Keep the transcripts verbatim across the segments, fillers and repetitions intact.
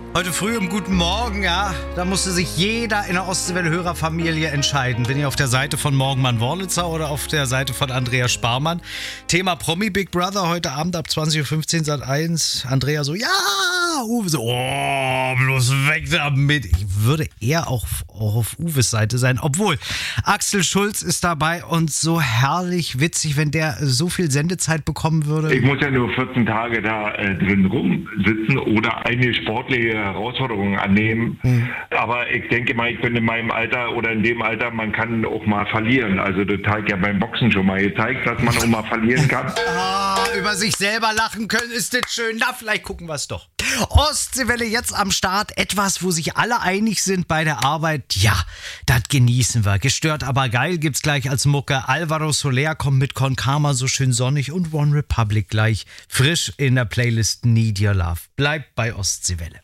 Heute früh im Guten Morgen, ja, da musste sich jeder in der Ostseewelle-Hörerfamilie entscheiden. Bin ich auf der Seite von Morgenmann Worlitzer oder auf der Seite von Andreas Sparmann? Thema Promi Big Brother heute Abend ab zwanzig Uhr fünfzehn Sat eins. Andrea so, ja, Uwe so, oh, bloß weg damit. Ich würde eher auch, auch auf Uwes Seite sein, obwohl Axel Schulz ist dabei und so herrlich witzig, wenn der so viel Sendezeit bekommen würde. Ich muss ja nur vierzehn Tage da äh, drin rumsitzen oder eine sportliche Herausforderungen annehmen. Mhm. Aber ich denke mal, ich bin in meinem Alter oder in dem Alter, man kann auch mal verlieren. Also das hat ja beim Boxen schon mal gezeigt, dass man auch mal verlieren kann. Ah, über sich selber lachen können, ist das schön. Na, vielleicht gucken wir es doch. Ostseewelle jetzt am Start. Etwas, wo sich alle einig sind bei der Arbeit. Ja, das genießen wir. Gestört, aber geil gibt's gleich als Mucke. Alvaro Soler kommt mit Con Karma so schön sonnig und One Republic gleich frisch in der Playlist Need Your Love. Bleibt bei Ostseewelle.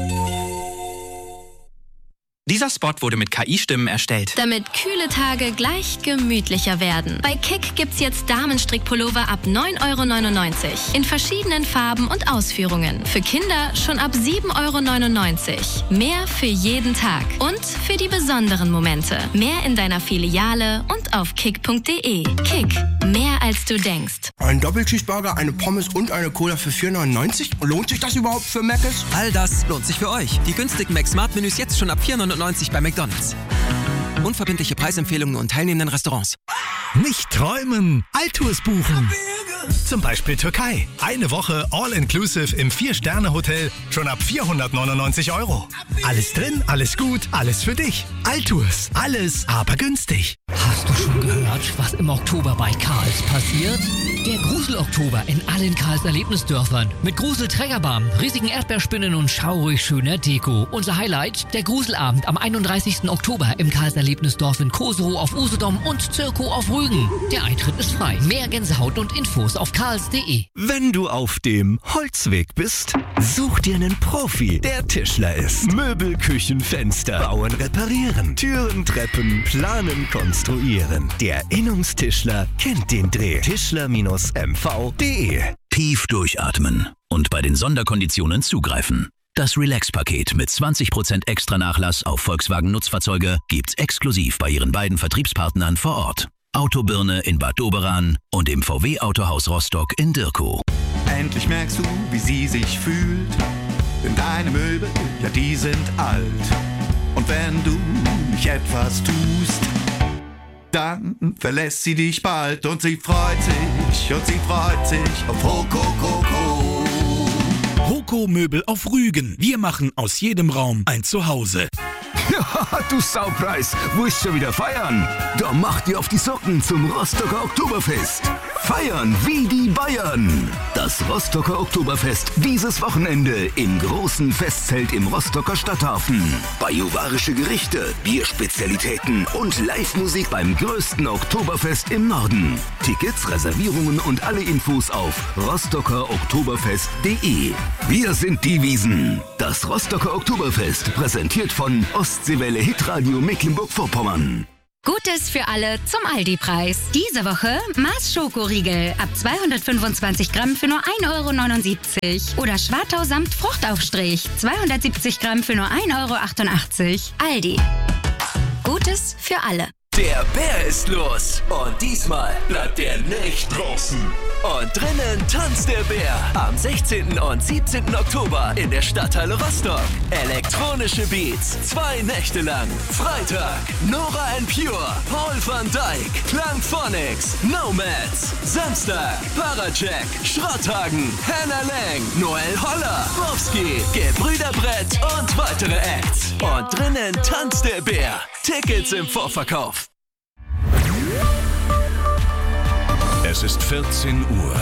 Dieser Spot wurde mit K I-Stimmen erstellt. Damit kühle Tage gleich gemütlicher werden. Bei Kick gibt's jetzt Damenstrickpullover ab neun Euro neunundneunzig. In verschiedenen Farben und Ausführungen. Für Kinder schon ab sieben Euro neunundneunzig. Mehr für jeden Tag. Und für die besonderen Momente. Mehr in deiner Filiale und auf kick punkt de. Kick. Mehr als du denkst. Ein Doppelcheeseburger, eine Pommes und eine Cola für vier neunundneunzig? Lohnt sich das überhaupt für Mc's? All das lohnt sich für euch. Die günstigen Mac-Smart-Menüs jetzt schon ab vier neunundneunzig bei McDonald's. Unverbindliche Preisempfehlungen und teilnehmenden Restaurants. Nicht träumen, Altours buchen. Zum Beispiel Türkei. Eine Woche All-Inclusive im Vier-Sterne-Hotel schon ab vierhundertneunundneunzig Euro. Alles drin, alles gut, alles für dich. Altours, alles aber günstig. Hast du schon gehört, was im Oktober bei Karls passiert? Der Grusel-Oktober in allen Karls Erlebnisdörfern. Mit Grusel-Trägerbahn, riesigen Erdbeerspinnen und schaurig schöner Deko. Unser Highlight, der Gruselabend am einunddreißigsten Oktober im Karls Erlebnisdorf in Koserow auf Usedom und Zirko auf Rügen. Der Eintritt ist frei. Mehr Gänsehaut und Infos auf karls punkt de. Wenn du auf dem Holzweg bist, such dir einen Profi, der Tischler ist. Möbel, Küchen, Fenster, bauen, reparieren, Türen, Treppen, planen, konstruieren. Der Innungstischler kennt den Dreh. Tischler M V punkt de. Tief durchatmen und bei den Sonderkonditionen zugreifen. Das Relax-Paket mit zwanzig Prozent extra Nachlass auf Volkswagen-Nutzfahrzeuge gibt's exklusiv bei ihren beiden Vertriebspartnern vor Ort. Autobirne in Bad Doberan und im V W-Autohaus Rostock in Dirkow. Endlich merkst du, wie sie sich fühlt. Denn deine Möbel, ja die sind alt. Und wenn du nicht etwas tust, dann verlässt sie dich bald. Und sie freut sich, und sie freut sich auf Rokoko. Roko Möbel auf Rügen. Wir machen aus jedem Raum ein Zuhause. Ja, du Saupreis, wo ist schon wieder feiern? Da macht ihr auf die Socken zum Rostocker Oktoberfest. Feiern wie die Bayern. Das Rostocker Oktoberfest dieses Wochenende im großen Festzelt im Rostocker Stadthafen. Bajuwarische Gerichte, Bierspezialitäten und Live-Musik beim größten Oktoberfest im Norden. Tickets, Reservierungen und alle Infos auf rostocker oktoberfest punkt de. Wir sind die Wiesen. Das Rostocker Oktoberfest, präsentiert von Ostseewelle Hitradio Mecklenburg-Vorpommern. Gutes für alle zum Aldi-Preis. Diese Woche Mars Schokoriegel ab zweihundertfünfundzwanzig Gramm für nur ein Euro neunundsiebzig. Oder Schwartau samt Fruchtaufstrich zweihundertsiebzig Gramm für nur ein Euro achtundachtzig. Aldi. Gutes für alle. Der Bär ist los und diesmal bleibt er nicht draußen. Und drinnen tanzt der Bär am sechzehnten und siebzehnten Oktober in der Stadthalle Rostock. Elektronische Beats, zwei Nächte lang. Freitag, Nora and Pure, Paul van Dyk, Klangphonics, Nomads. Samstag, Parajack, Schrotthagen, Hannah Lang, Noel Holler, Wowski, Gebrüder Brett und weitere Acts. Und drinnen tanzt der Bär. Tickets im Vorverkauf. Es ist vierzehn Uhr.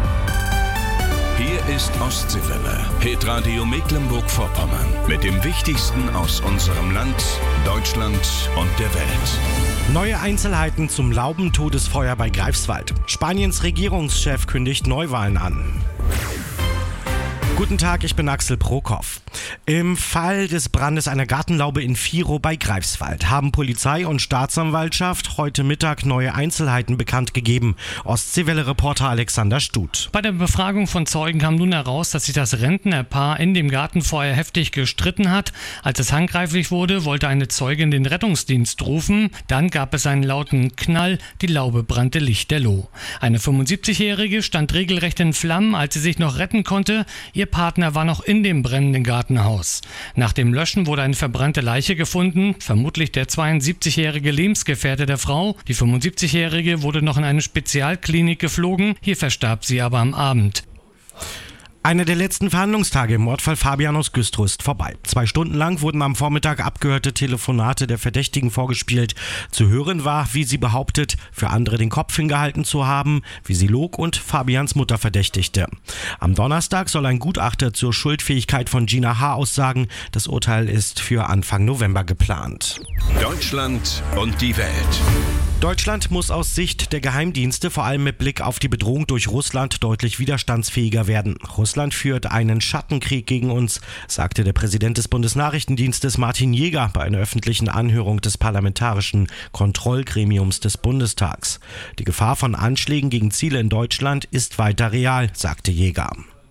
Hier ist Ostseewelle, Hitradio Mecklenburg-Vorpommern. Mit dem Wichtigsten aus unserem Land, Deutschland und der Welt. Neue Einzelheiten zum Laubentodesfeuer bei Greifswald. Spaniens Regierungschef kündigt Neuwahlen an. Guten Tag, ich bin Axel Prokop. Im Fall des Brandes einer Gartenlaube in Virow bei Greifswald haben Polizei und Staatsanwaltschaft heute Mittag neue Einzelheiten bekannt gegeben. Ostseewelle-Reporter Alexander Stut. Bei der Befragung von Zeugen kam nun heraus, dass sich das Rentnerpaar in dem Gartenfeuer heftig gestritten hat. Als es handgreiflich wurde, wollte eine Zeugin den Rettungsdienst rufen. Dann gab es einen lauten Knall, die Laube brannte lichterloh. Eine fünfundsiebzigjährige stand regelrecht in Flammen, als sie sich noch retten konnte. Ihr Partner war noch in dem brennenden Gartenhaus. Nach dem Löschen wurde eine verbrannte Leiche gefunden, vermutlich der zweiundsiebzigjährige Lebensgefährte der Frau. Die fünfundsiebzigjährige wurde noch in eine Spezialklinik geflogen, hier verstarb sie aber am Abend. Einer der letzten Verhandlungstage im Mordfall Fabian aus Güstrow ist vorbei. Zwei Stunden lang wurden am Vormittag abgehörte Telefonate der Verdächtigen vorgespielt. Zu hören war, wie sie behauptet, für andere den Kopf hingehalten zu haben, wie sie log und Fabians Mutter verdächtigte. Am Donnerstag soll ein Gutachter zur Schuldfähigkeit von Gina H. aussagen. Das Urteil ist für Anfang November geplant. Deutschland und die Welt. Deutschland muss aus Sicht der Geheimdienste vor allem mit Blick auf die Bedrohung durch Russland deutlich widerstandsfähiger werden. Russland führt einen Schattenkrieg gegen uns, sagte der Präsident des Bundesnachrichtendienstes Martin Jäger bei einer öffentlichen Anhörung des Parlamentarischen Kontrollgremiums des Bundestags. Die Gefahr von Anschlägen gegen Ziele in Deutschland ist weiter real, sagte Jäger.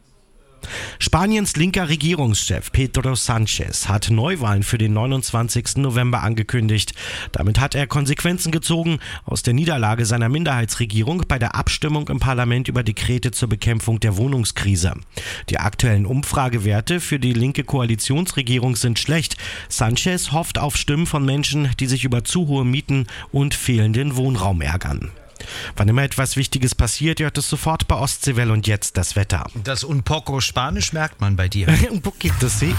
Spaniens linker Regierungschef Pedro Sánchez hat Neuwahlen für den neunundzwanzigsten November angekündigt. Damit hat er Konsequenzen gezogen aus der Niederlage seiner Minderheitsregierung bei der Abstimmung im Parlament über Dekrete zur Bekämpfung der Wohnungskrise. Die aktuellen Umfragewerte für die linke Koalitionsregierung sind schlecht. Sánchez hofft auf Stimmen von Menschen, die sich über zu hohe Mieten und fehlenden Wohnraum ärgern. Wann immer etwas Wichtiges passiert, hört es sofort bei Ostseewelle und jetzt das Wetter. Das Un poco Spanisch merkt man bei dir. Un poquito, sí.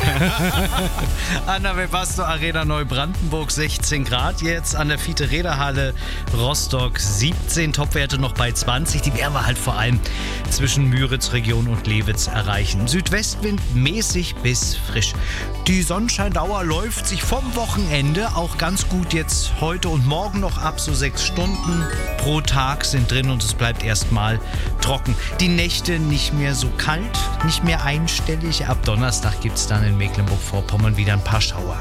An der Webasto Arena Neubrandenburg sechzehn Grad jetzt, an der Fiete-Räder-Halle Rostock siebzehn, Topwerte noch bei zwanzig. Die werden wir halt vor allem zwischen Müritz-Region und Lewitz erreichen. Südwestwind mäßig bis frisch. Die Sonnenscheindauer läuft sich vom Wochenende auch ganz gut jetzt heute und morgen noch ab, so sechs Stunden pro Tag sind drin und es bleibt erstmal trocken. Die Nächte nicht mehr so kalt, nicht mehr einstellig. Ab Donnerstag gibt es dann in Mecklenburg-Vorpommern wieder ein paar Schauer.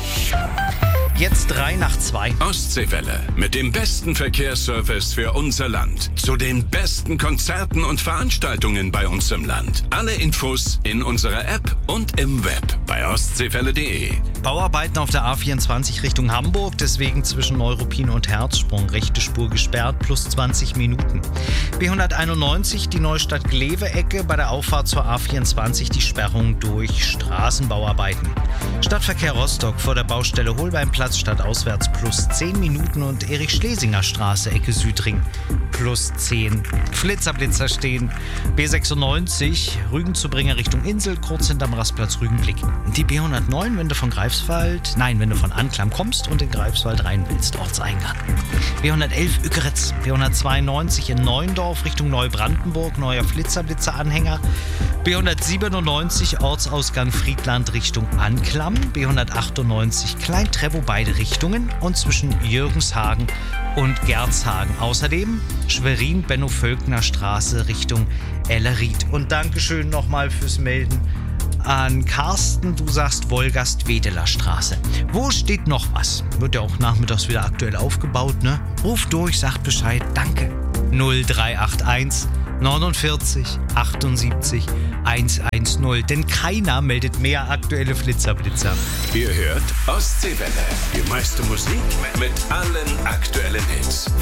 Jetzt drei nach zwei. Ostseewelle mit dem besten Verkehrsservice für unser Land. Zu den besten Konzerten und Veranstaltungen bei uns im Land. Alle Infos in unserer App und im Web bei ostseewelle punkt de. Bauarbeiten auf der A vierundzwanzig Richtung Hamburg, deswegen zwischen Neuruppin und Herzsprung. Rechte Spur gesperrt, plus zwanzig Minuten. B hunderteinundneunzig, die Neustadt-Glewe-Ecke, bei der Auffahrt zur A vierundzwanzig die Sperrung durch Straßenbauarbeiten. Stadtverkehr Rostock vor der Baustelle Holbeinplatz stadtauswärts plus zehn Minuten und Erich-Schlesinger Straße, Ecke Südring, plus zehn. Flitzerblitzer stehen. B sechsundneunzig, Rügen-Zubringer Richtung Insel, kurz hinterm Rastplatz Rügenblick. Die B hundertneun, wenn du von Greifswald, nein, wenn du von Anklam kommst und in Greifswald rein willst, Ortseingang. B hundertelf, Ückeritz. B hundertzweiundneunzig in Neuendorf Richtung Neubrandenburg, neuer Flitzerblitzer-Anhänger. B hundertsiebenundneunzig, Ortsausgang Friedland Richtung Anklam. B hundertachtundneunzig, Klein-Treppow beide Richtungen und zwischen Jürgenshagen und Gerzhagen. Außerdem Schwerin-Benno-Völkner Straße Richtung Ellerried. Und Dankeschön nochmal fürs Melden an Carsten. Du sagst Wolgast-Wedeler Straße. Wo steht noch was? Wird ja auch nachmittags wieder aktuell aufgebaut, ne? Ruf durch, sagt Bescheid. Danke. null drei acht eins neunundvierzig achtundsiebzig hundertzehn, denn keiner meldet mehr aktuelle Flitzerblitzer. Ihr hört Ostseewelle, die meiste Musik mit allen aktuellen Hits.